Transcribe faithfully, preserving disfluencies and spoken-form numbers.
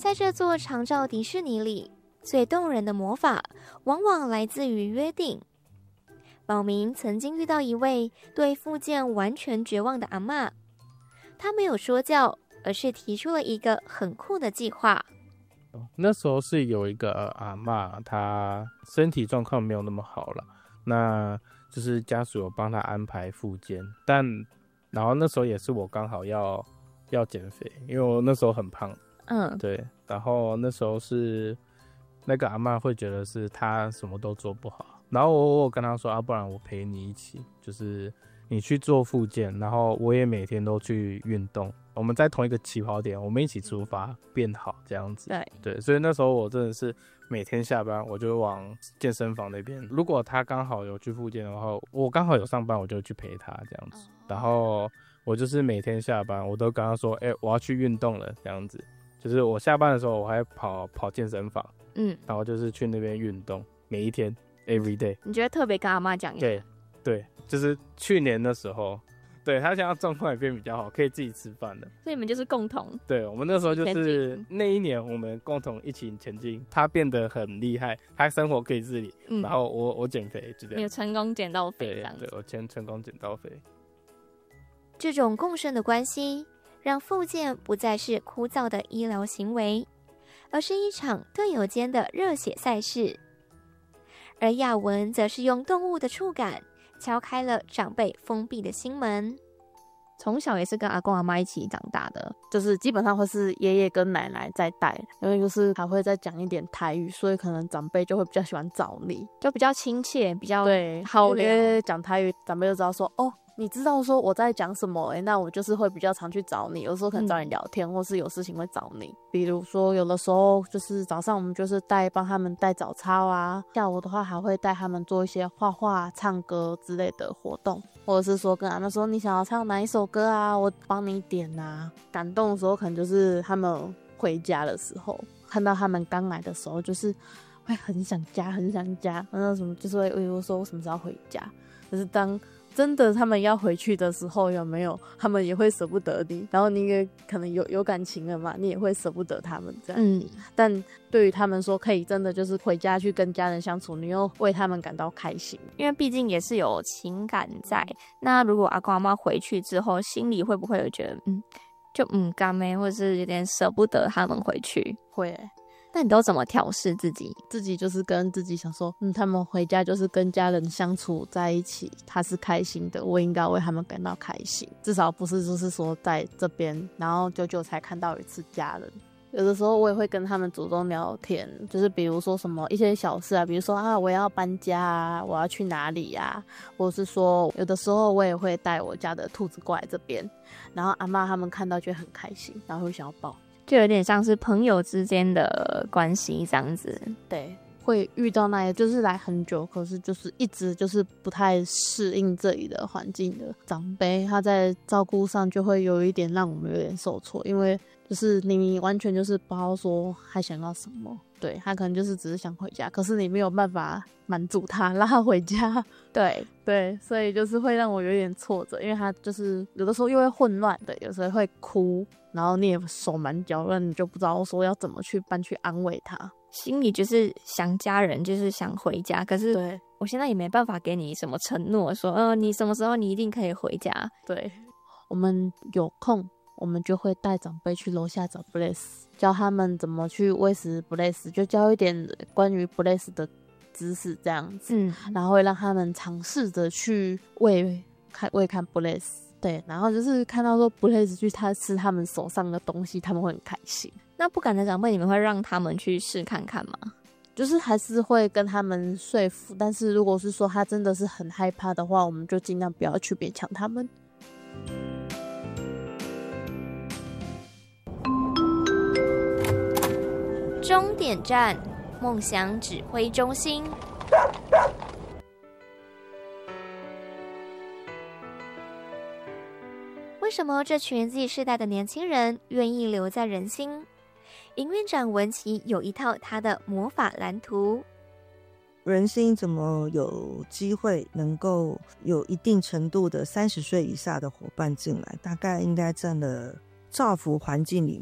在这座长照迪士尼里，最动人的魔法往往来自于约定。宝明曾经遇到一位对复健完全绝望的阿嬷，她没有说教，而是提出了一个很酷的计划。 那时候是有一个阿嬷，她身体状况没有那么好了，那就是家属有帮她安排复健，但然后那时候也是我刚好要要减肥，因为我那时候很胖， 嗯， 对，然后那时候是那个阿嬷会觉得是她什么都做不好，然后我我跟她说啊，不然我陪你一起，就是你去做复健，然后我也每天都去运动，我们在同一个起跑点，我们一起出发变好这样子。 对对，所以那时候我真的是每天下班我就往健身房那边，如果他刚好有去复健的话，我刚好有上班，我就去陪他这样子。然后我就是每天下班我都跟他说，哎、欸，我要去运动了这样子。就是我下班的时候我还跑跑健身房，嗯，然后就是去那边运动，每一天 every day。 你觉得特别跟阿嬷讲一下？ 对对，就是去年的时候。对，他现在状况也变比较好，可以自己吃饭了。 所以你们就是共同。 对，我们那时候就是那一年，我们共同一起前进。他变得很厉害，他生活可以自理，嗯、然后我我减肥，就这样。 你有成功减到肥，这样子。 对，对我先成功减到肥。 这种共生的关系，让复健不再是枯燥的医疗行为，而是一场队友间的热血赛事。而亚文则是用动物的触感敲开了长辈封闭的心门。从小也是跟阿公阿妈一起长大的， 就是基本上会是爷爷跟奶奶在带，因为就是还会再讲一点台语，所以可能长辈就会比较喜欢找你， 就比较亲切，比较对好聊。 因为讲台语，长辈就知道说哦，你知道说我在讲什么，哎、欸，那我就是会比较常去找你，有时候可能找你聊天，嗯、或是有事情会找你。比如说有的时候就是早上我们就是带帮他们带早操啊，下午的话还会带他们做一些画画、唱歌之类的活动，或者是说跟他们说你想要唱哪一首歌啊，我帮你点啊。感动的时候可能就是他们回家的时候，看到他们刚来的时候，就是会很想家，很想家，那什么就是会会说我什么时候回家，可是当真的他们要回去的时候，有没有他们也会舍不得你，然后你也可能有有感情了嘛，你也会舍不得他们这样。嗯，但对于他们说可以真的就是回家去跟家人相处，你又为他们感到开心， 因为毕竟也是有情感在。那如果阿公阿妈回去之后，心里会不会有觉得嗯就嗯甘咩，或者是有点舍不得他们回去？ 会欸。 那你都怎么调试自己？ 自己就是跟自己想说，嗯，他们回家就是跟家人相处在一起，他是开心的，我应该为他们感到开心，至少不是就是说在这边，然后久久才看到一次家人。有的时候我也会跟他们主动聊天，就是比如说什么一些小事啊，比如说啊我要搬家啊，我要去哪里啊，或者是说有的时候我也会带我家的兔子过来这边，然后阿嬷他们看到就很开心，然后会想要抱。 就有点像是朋友之间的关系这样子。 对，会遇到那些就是来很久，可是就是一直就是不太适应这里的环境的长辈，他在照顾上就会有一点让我们有点受挫，因为就是你完全就是不知道说他想要什么，对，他可能就是只是想回家，可是你没有办法满足他，让他回家。对对，所以就是会让我有点挫折，因为他就是有的时候又会混乱的，有时候会哭，然后你也手忙脚乱，你就不知道说要怎么去搬去安慰他， 心里就是想家人，就是想回家，可是对我现在也没办法给你什么承诺，说呃你什么时候你一定可以回家。 对，我们有空我们就会带长辈去楼下找 Blaze， 教他们怎么去喂食 Blaze， 就教一点关于 Blaze 的知识这样子，嗯，然后会让他们尝试着去喂看喂看 Blaze， 对，然后就是看到说 Blaze 去他吃他们手上的东西，他们会很开心。 那不敢的长辈，你们会让他们去试看看吗？ 就是还是会跟他们说服，但是如果是说他真的是很害怕的话，我们就尽量不要去勉强他们。 终点站，梦想指挥中心。为什么这群 Z 世代的年轻人愿意留在人心？营运长文琪有一套他的魔法蓝图。 人心怎么有机会能够有一定程度的三十岁以下的伙伴进来？大概应该占了造福环境里